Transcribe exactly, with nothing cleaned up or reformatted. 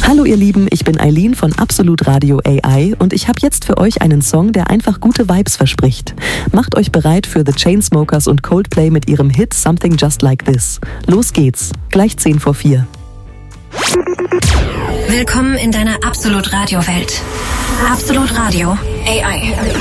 Hallo ihr Lieben, ich bin Eileen von Absolut Radio A I und ich habe jetzt für euch einen Song, der einfach gute Vibes verspricht. Macht euch bereit für The Chainsmokers und Coldplay mit ihrem Hit Something Just Like This. Los geht's, gleich zehn vor vier. Willkommen in deiner Absolut Radio Welt. Absolut Radio A I.